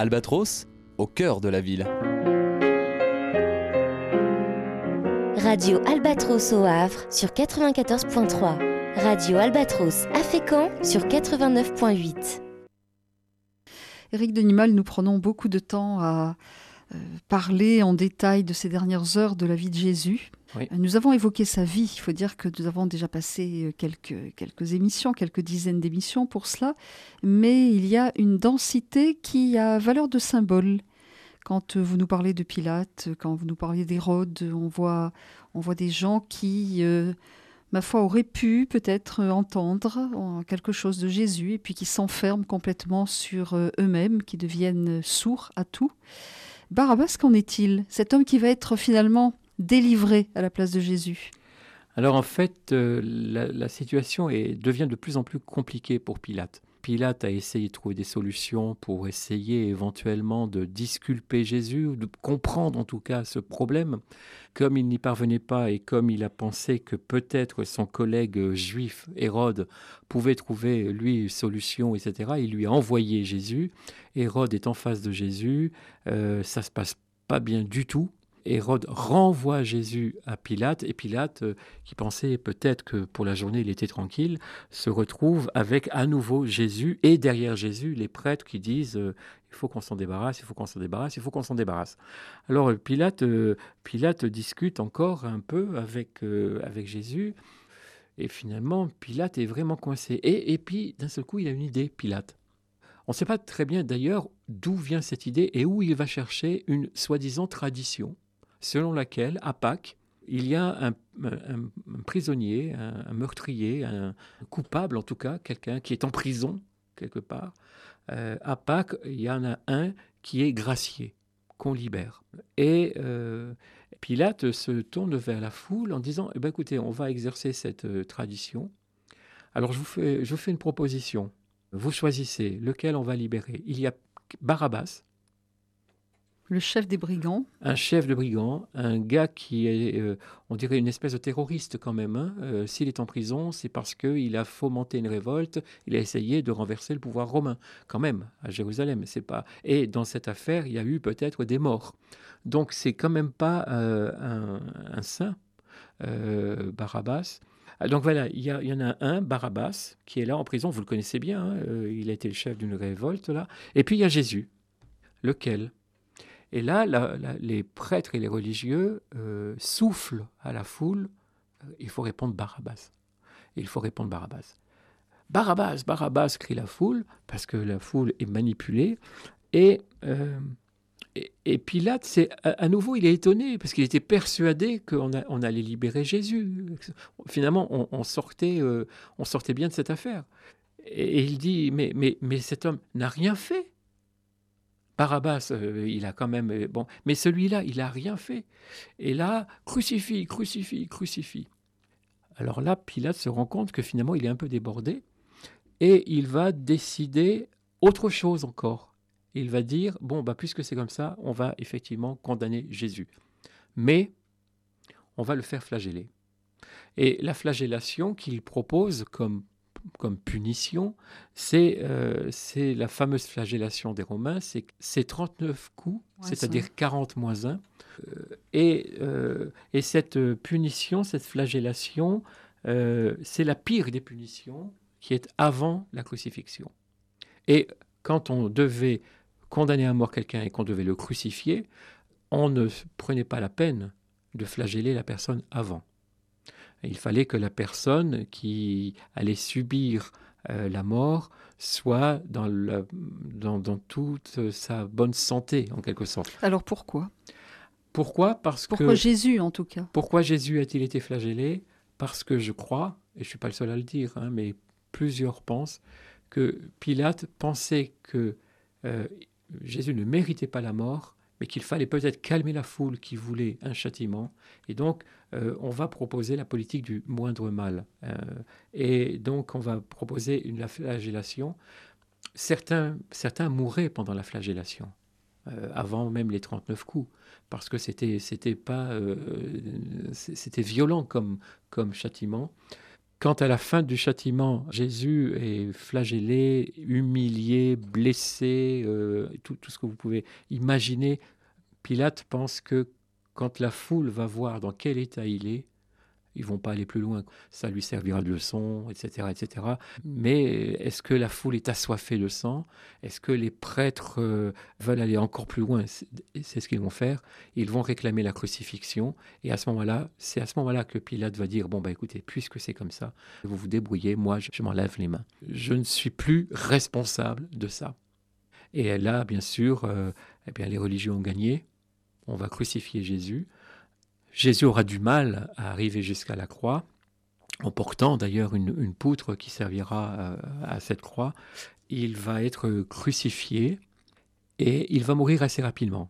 Albatros, au cœur de la ville. Radio Albatros au Havre sur 94.3. Radio Albatros à Fécamp sur 89.8. Éric Denimal, nous prenons beaucoup de temps à parler en détail de ces dernières heures de la vie de Jésus. Oui. Nous avons évoqué sa vie. Il faut dire que nous avons déjà passé quelques émissions, quelques dizaines d'émissions pour cela. Mais il y a une densité qui a valeur de symbole. Quand vous nous parlez de Pilate, quand vous nous parlez d'Hérode, on voit des gens qui, ma foi, auraient pu peut-être entendre quelque chose de Jésus et puis qui s'enferment complètement sur eux-mêmes, qui deviennent sourds à tout. Barabbas, qu'en est-il ? Cet homme qui va être finalement délivré à la place de Jésus. Alors en fait, la situation devient de plus en plus compliquée pour Pilate. Pilate a essayé de trouver des solutions pour essayer éventuellement de disculper Jésus, ou de comprendre en tout cas ce problème. Comme il n'y parvenait pas et comme il a pensé que peut-être son collègue juif, Hérode, pouvait trouver lui une solution, etc., il lui a envoyé Jésus. Hérode est en face de Jésus, ça se passe pas bien du tout. Hérode renvoie Jésus à Pilate, et Pilate, qui pensait peut-être que pour la journée il était tranquille, se retrouve avec à nouveau Jésus, et derrière Jésus, les prêtres qui disent il faut qu'on s'en débarrasse, il faut qu'on s'en débarrasse, il faut qu'on s'en débarrasse. Alors Pilate discute encore un peu avec Jésus, et finalement Pilate est vraiment coincé. Et puis d'un seul coup il a une idée, Pilate. On ne sait pas très bien d'ailleurs d'où vient cette idée et où il va chercher une soi-disant tradition selon laquelle, à Pâques, il y a un prisonnier, un meurtrier, un coupable en tout cas, quelqu'un qui est en prison quelque part. À Pâques, il y en a un qui est gracié, qu'on libère. Et Pilate se tourne vers la foule en disant « Écoutez, on va exercer cette tradition. Alors je vous fais une proposition. Vous choisissez lequel on va libérer. Il y a Barabbas, Le chef des brigands. un chef de brigands, un gars qui est, on dirait, une espèce de terroriste quand même. Hein. S'il est en prison, c'est parce qu'il a fomenté une révolte, il a essayé de renverser le pouvoir romain, quand même, à Jérusalem. C'est pas... Et dans cette affaire, il y a eu peut-être des morts. Donc c'est quand même pas un saint, Barabbas. Donc voilà, il y en a un, Barabbas, qui est là en prison, vous le connaissez bien, hein, il a été le chef d'une révolte là. Et puis il y a Jésus, lequel ? Et là, les prêtres et les religieux soufflent à la foule, il faut répondre Barabbas. Il faut répondre Barabbas. Barabbas, Barabbas, crie la foule, parce que la foule est manipulée. Et Pilate, à nouveau, il est étonné, parce qu'il était persuadé qu'on allait libérer Jésus. Finalement, on sortait bien de cette affaire. Et il dit, mais cet homme n'a rien fait. Barabbas, il a quand même... bon, mais celui-là, il n'a rien fait. Et là, crucifie, crucifie, crucifie. Alors là, Pilate se rend compte que finalement, il est un peu débordé. Et il va décider autre chose encore. Il va dire, puisque c'est comme ça, on va effectivement condamner Jésus. Mais on va le faire flageller. Et la flagellation qu'il propose comme punition, c'est la fameuse flagellation des Romains, c'est 39 coups, c'est-à-dire 40 moins 1. Et cette punition, cette flagellation, c'est la pire des punitions qui est avant la crucifixion. Et quand on devait condamner à mort quelqu'un et qu'on devait le crucifier, on ne prenait pas la peine de flageller la personne avant. Il fallait que la personne qui allait subir la mort soit dans toute sa bonne santé, en quelque sorte. Alors pourquoi ? Pourquoi Jésus, en tout cas. Pourquoi Jésus a-t-il été flagellé ? Parce que je crois, et je ne suis pas le seul à le dire, hein, mais plusieurs pensent, que Pilate pensait que Jésus ne méritait pas la mort, mais qu'il fallait peut-être calmer la foule qui voulait un châtiment. Et donc, on va proposer la politique du moindre mal. Et donc, on va proposer la flagellation. Certains mouraient pendant la flagellation, avant même les 39 coups, parce que c'était violent comme châtiment. Quand à la fin du châtiment, Jésus est flagellé, humilié, blessé, tout ce que vous pouvez imaginer, Pilate pense que quand la foule va voir dans quel état il est, ils ne vont pas aller plus loin. Ça lui servira de leçon, etc., etc. Mais est-ce que la foule est assoiffée de sang? Est-ce que les prêtres veulent aller encore plus loin? C'est ce qu'ils vont faire. Ils vont réclamer la crucifixion. Et c'est à ce moment-là que Pilate va dire, bon, écoutez, puisque c'est comme ça, vous vous débrouillez, moi, je m'en lave les mains. Je ne suis plus responsable de ça. Et là, bien sûr, les religieux ont gagné. On va crucifier Jésus. Jésus aura du mal à arriver jusqu'à la croix, en portant d'ailleurs une poutre qui servira à cette croix. Il va être crucifié et il va mourir assez rapidement.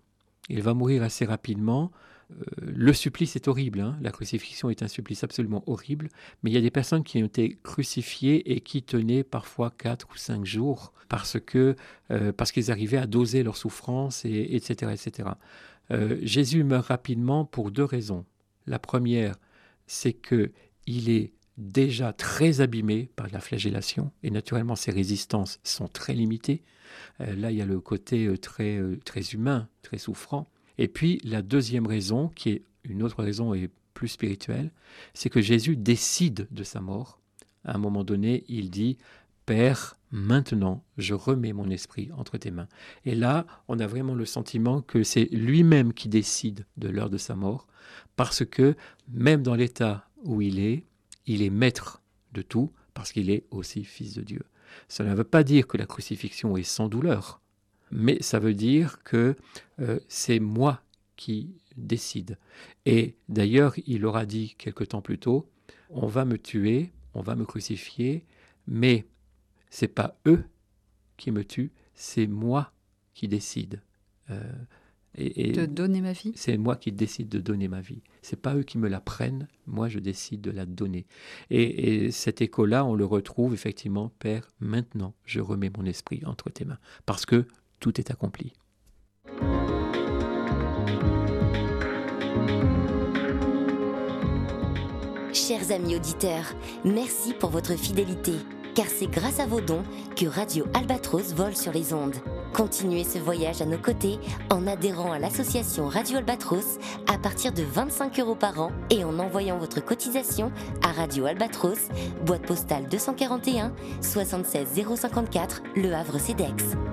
Le supplice est horrible, hein. La crucifixion est un supplice absolument horrible, mais il y a des personnes qui ont été crucifiées et qui tenaient parfois 4 ou 5 jours parce qu'ils arrivaient à doser leur souffrance, etc., etc. Jésus meurt rapidement pour 2 raisons. La première, c'est qu'il est déjà très abîmé par la flagellation et naturellement ses résistances sont très limitées. Là, il y a le côté très humain, très souffrant. Et puis, la deuxième raison, qui est une autre raison et plus spirituelle, c'est que Jésus décide de sa mort. À un moment donné, il dit « Père, maintenant, je remets mon esprit entre tes mains. » Et là, on a vraiment le sentiment que c'est lui-même qui décide de l'heure de sa mort, parce que même dans l'état où il est maître de tout, parce qu'il est aussi fils de Dieu. Cela ne veut pas dire que la crucifixion est sans douleur, mais ça veut dire que c'est moi qui décide. Et d'ailleurs, il aura dit quelque temps plus tôt, on va me tuer, on va me crucifier, mais c'est pas eux qui me tuent, c'est moi qui décide. De donner ma vie. C'est moi qui décide de donner ma vie. C'est pas eux qui me la prennent, moi je décide de la donner. Et cet écho-là, on le retrouve effectivement, Père, maintenant je remets mon esprit entre tes mains, parce que tout est accompli. Chers amis auditeurs, merci pour votre fidélité, car c'est grâce à vos dons que Radio Albatros vole sur les ondes. Continuez ce voyage à nos côtés en adhérant à l'association Radio Albatros à partir de 25 € par an et en envoyant votre cotisation à Radio Albatros, boîte postale 241 76 054, Le Havre CEDEX.